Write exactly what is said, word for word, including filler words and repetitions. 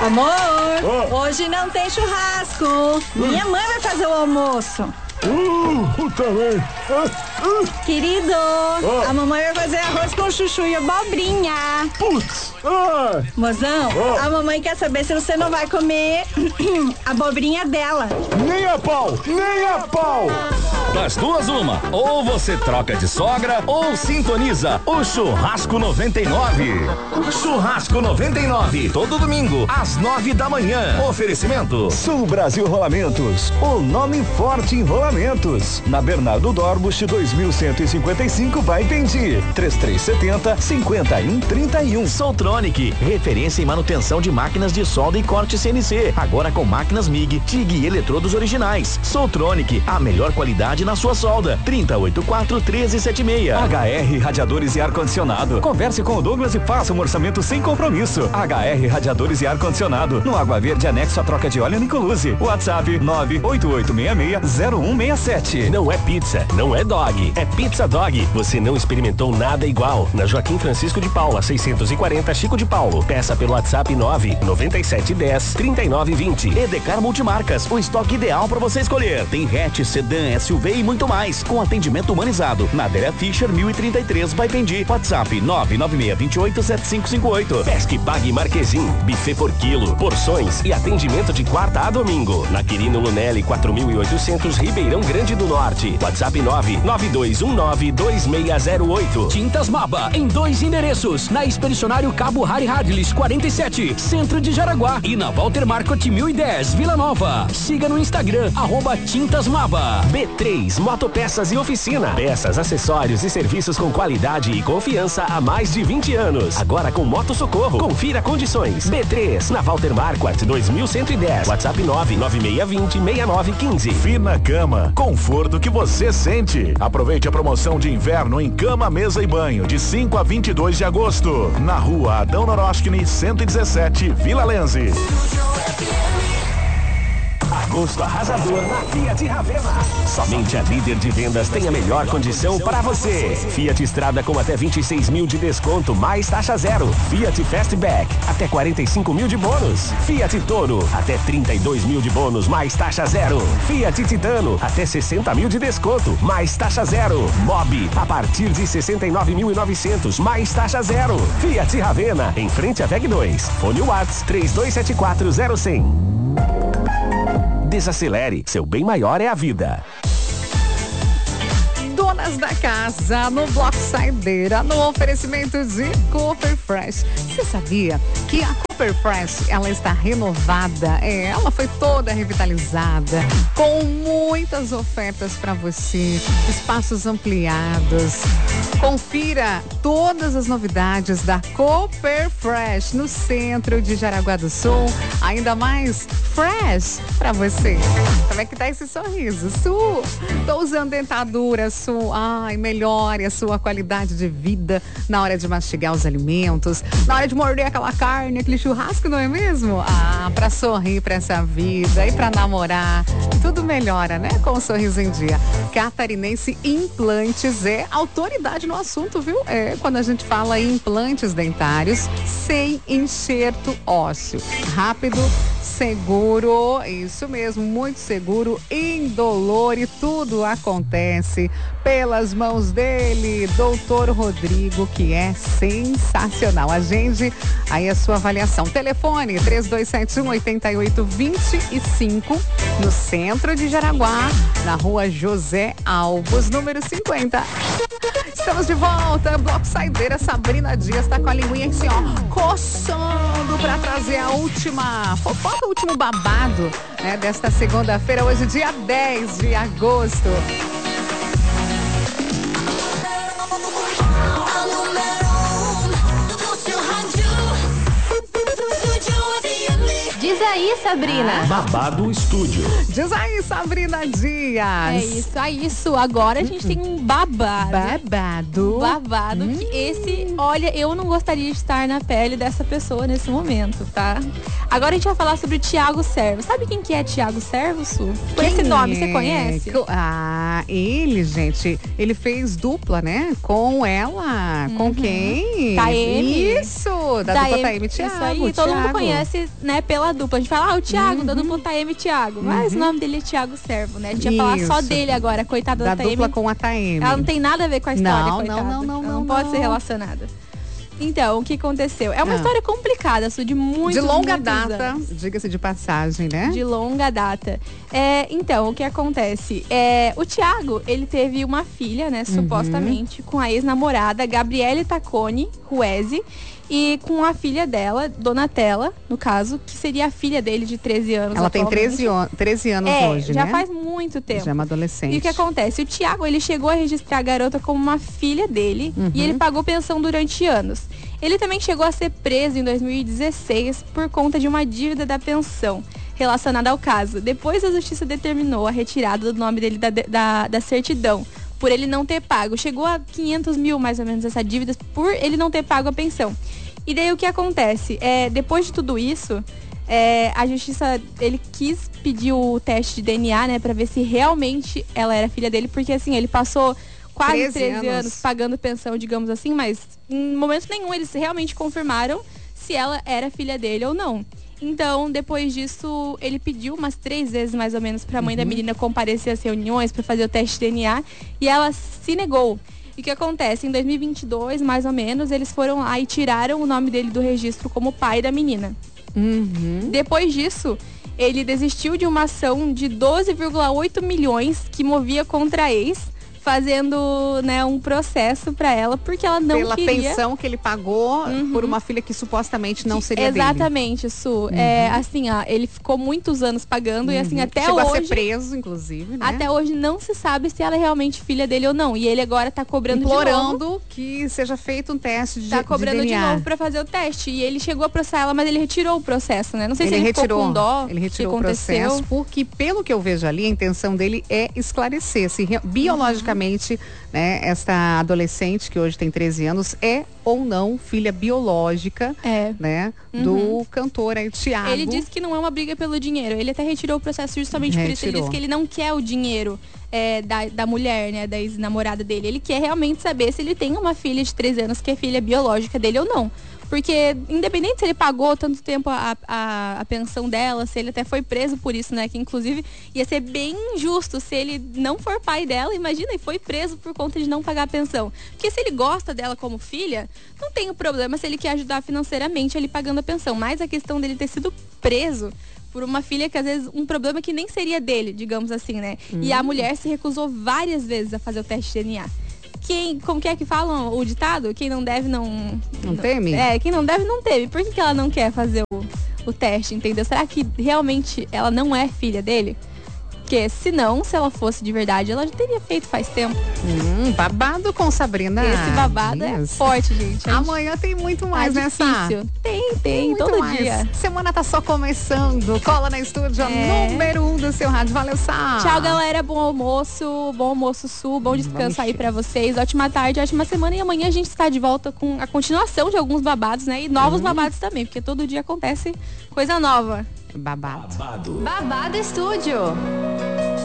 Amor, oh. hoje não tem churrasco. Minha mãe vai fazer o almoço. Uh, também. Uh, uh. Querido, oh. a mamãe vai fazer arroz com chuchu e abobrinha. Putz. Ah. Mozão, oh. a mamãe quer saber se você não vai comer a abobrinha dela. Nem a pau, nem a pau. Das duas, uma. Ou você troca de sogra ou sintoniza o Churrasco noventa e nove. Churrasco noventa e nove, todo domingo, às nove da manhã. Oferecimento Sul Brasil Rolamentos, o nome forte em rolamentos. Na Bernardo Dorbusch, dois mil cento e cinquenta e cinco, vai Pendi. três três sete zero, cinco um três um. Soltronic, referência em manutenção de máquinas de solda e corte C N C. Agora com máquinas M I G, T I G e eletrodos originais. Soltronic, a melhor qualidade na sua solda. trinta, oitenta e quatro, treze, setenta e seis. H R Radiadores e Ar-Condicionado. Converse com o Douglas e faça um orçamento sem compromisso. H R Radiadores e Ar-Condicionado. No Água Verde, anexo à troca de óleo Nicoluse. WhatsApp nove oito oito seis seis, zero um seis sete. Não é pizza, não é dog, é Pizza Dog. Você não experimentou nada igual. Na Joaquim Francisco de Paula, seiscentos e quarenta, Chico de Paulo. Peça pelo WhatsApp nove nove sete um zero, três nove dois zero. Edecar Multimarcas, o estoque ideal para você escolher. Tem hatch, sedã, S U V e muito mais, com atendimento humanizado. Na Adélia Fischer, mil e trinta e três, vai Pendi. WhatsApp nove nove seis dois oito, sete cinco cinco oito. Pesque Pague Marquezim, buffet por quilo, porções e atendimento de quarta a domingo. Na Quirino Lunelli, quatro mil e oitocentos, Ribeirão Grande do Norte. WhatsApp nove nove dois um nove, dois seis zero oito. Tintas Maba, em dois endereços. Na Expedicionário Cabo Harry Hadlis, quarenta e sete, Centro de Jaraguá. E na Walter Marcot, mil e dez, Vila Nova. Siga no Instagram, arroba Tintas Maba. B três Motopeças e Oficina. Peças, acessórios e serviços com qualidade e confiança há mais de vinte anos. Agora com Moto Socorro. Confira condições. B três, na Walter Marquardt, dois mil cento e dez. WhatsApp nove nove seis dois zero, seis nove um cinco. Fina Cama, conforto que você sente. Aproveite a promoção de inverno em cama, mesa e banho, de cinco a vinte e dois de agosto. Na rua Adão Noroskny, cento e dezessete, Vila Lenze. Agosto arrasador na Fiat Ravena. Somente a líder de vendas tem a melhor condição para você. Fiat Strada com até vinte e seis mil de desconto, mais taxa zero. Fiat Fastback, até quarenta e cinco mil de bônus. Fiat Toro, até trinta e dois mil de bônus, mais taxa zero. Fiat Titano, até sessenta mil de desconto, mais taxa zero. Mobi, a partir de sessenta e nove mil e novecentos, mais taxa zero. Fiat Ravena, em frente à V E G dois. Fone Whats três dois sete quatro zero cem. Desacelere, seu bem maior é a vida. Donas da casa, no Bloco Saideira, no oferecimento de Cooper Fresh. Você sabia que a Cooper Fresh, ela está renovada? É, ela foi toda revitalizada, com muitas ofertas para você, espaços ampliados. Confira todas as novidades da Cooper Fresh no centro de Jaraguá do Sul. Ainda mais fresh para você. Como é que tá esse sorriso? Su, tô usando dentadura, Su. Ai, melhore a sua qualidade de vida na hora de mastigar os alimentos, na hora de morder aquela carne, aquele churrasco, não é mesmo? Ah, pra sorrir pra essa vida e pra namorar, tudo melhora, né? Com o sorriso em dia. Catarinense Implantes é autoridade no assunto, viu? É, quando a gente fala em implantes dentários sem enxerto ósseo. Rápido, seguro, isso mesmo, muito seguro, indolor, e tudo acontece pelas mãos dele, doutor Rodrigo, que é sensacional. Agende aí a sua avaliação. Telefone três dois sete um, oito oito dois cinco, no centro de Jaraguá, na rua José Alves, número cinquenta. Estamos de volta, Bloco Saideira. Sabrina Dias tá com a linguinha assim, ó, coçando pra trazer a última fofoca, o último babado, né, desta segunda-feira, hoje dia dez de agosto. Diz aí, Sabrina. Babado Estúdio. Diz aí, Sabrina Dias. É isso, é isso. Agora a gente tem um babado. Babado. Babado. Hum. Que esse, olha, eu não gostaria de estar na pele dessa pessoa nesse momento, tá? Agora a gente vai falar sobre o Thiago Servo. Sabe quem que é Thiago Servo, Su? Por esse nome, você conhece? Ah, ele, gente, ele fez dupla, né? Com ela. Com Uhum. quem? K M. Isso! do, da, da dupla Taeme e Thiago. Isso aí, Thiago. todo mundo conhece, né, pela dupla. A gente fala, ah, o Thiago, uhum. da dupla Taeme e Thiago. Uhum. Mas o nome dele é Thiago Servo, né? A gente ia falar só dele agora, coitada da, da Taeme. Da dupla com a Taeme. Ela não tem nada a ver com a história, não, coitada. Não, não, não, não. Não pode não. ser relacionada. Então, o que aconteceu? É uma ah. história complicada, Su, de muitos, De longa muitos data, anos. diga-se de passagem, né? De longa data. É, então, o que acontece? É, o Thiago, ele teve uma filha, né, uhum. supostamente, com a ex-namorada Gabriele Tacconi Ruesi, e com a filha dela, Donatella, no caso, que seria a filha dele de treze anos. Ela tem treze, treze anos é, hoje, já né? faz muito tempo. Já é uma adolescente. E o que acontece? O Thiago, ele chegou a registrar a garota como uma filha dele, uhum. e ele pagou pensão durante anos. Ele também chegou a ser preso em dois mil e dezesseis por conta de uma dívida da pensão relacionada ao caso. Depois a justiça determinou a retirada do nome dele da, da, da certidão, por ele não ter pago. Chegou a quinhentos mil, mais ou menos, essa dívida, por ele não ter pago a pensão. E daí o que acontece? É, depois de tudo isso, é, a justiça, ele quis pedir o teste de D N A, né, pra ver se realmente ela era filha dele, porque assim, ele passou quase treze, treze anos. anos pagando pensão, digamos assim, mas em momento nenhum eles realmente confirmaram se ela era filha dele ou não. Então, depois disso, ele pediu umas três vezes, mais ou menos, pra mãe uhum. da menina comparecer às reuniões para fazer o teste de D N A, e ela se negou. E o que acontece? Em dois mil e vinte e dois, mais ou menos, eles foram lá e tiraram o nome dele do registro como pai da menina. Uhum. Depois disso, ele desistiu de uma ação de doze vírgula oito milhões que movia contra a ex, fazendo, né, um processo pra ela, porque ela não Pela queria... Pela pensão que ele pagou uhum. por uma filha que supostamente não seria Exatamente, dele. Su. Uhum. É, assim, ó, ele ficou muitos anos pagando uhum. e assim, até Chegou hoje... Chegou a ser preso, inclusive, né? Até hoje não se sabe se ela é realmente filha dele ou não. E ele agora tá cobrando Implorando de novo... que seja feito um teste de, tá cobrando de D N A. de novo pra fazer o teste. E ele chegou a processar ela, mas ele retirou o processo, né? Não sei ele se ele retirou, ficou com dó, ele retirou o o processo, porque pelo que eu vejo ali, a intenção dele é esclarecer se biologicamente... Uhum. Né, esta adolescente que hoje tem treze anos é ou não filha biológica é. né, uhum. do cantor aí, Thiago. Ele disse que não é uma briga pelo dinheiro. Ele até retirou o processo justamente retirou. por isso. Ele disse que ele não quer o dinheiro é, da, da mulher, né, da ex-namorada dele. Ele quer realmente saber se ele tem uma filha de treze anos que é filha biológica dele ou não. Porque, independente se ele pagou tanto tempo a, a, a pensão dela, se ele até foi preso por isso, né? Que, inclusive, ia ser bem injusto se ele não for pai dela, imagina, e foi preso por conta de não pagar a pensão. Porque se ele gosta dela como filha, não tem o problema se ele quer ajudar financeiramente ele pagando a pensão. Mas a questão dele ter sido preso por uma filha que, às vezes, um problema que nem seria dele, digamos assim, né? Hum. E a mulher se recusou várias vezes a fazer o teste de D N A. Quem, como que é que falam o ditado? Quem não deve não... Não teme? É, quem não deve não teme. Por que, que ela não quer fazer o, o teste, entendeu? Será que realmente ela não é filha dele? Porque se não, se ela fosse de verdade, ela já teria feito faz tempo. Hum, babado com Sabrina. Esse babado é forte, gente. A Amanhã tem muito mais, tá né, Sá? Tem, tem, tem todo mais. dia. Semana tá só começando. Cola na estúdio, é. número um do seu rádio. Valeu, Sá. Tchau, galera. Bom almoço. Bom almoço, Sul. Bom descanso aí pra vocês. Ótima tarde, ótima semana. E amanhã a gente está de volta com a continuação de alguns babados, né? E novos hum. babados também, porque todo dia acontece coisa nova. Babado. Babado Estúdio.